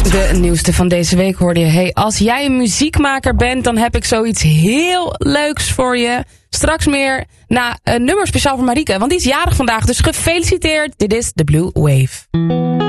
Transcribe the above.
De nieuwste van deze week hoorde je. Hey, als jij een muziekmaker bent, dan heb ik zoiets heel leuks voor je. Straks meer na een nummer speciaal voor Marieke, want die is jarig vandaag. Dus gefeliciteerd. Dit is The Blue Wave.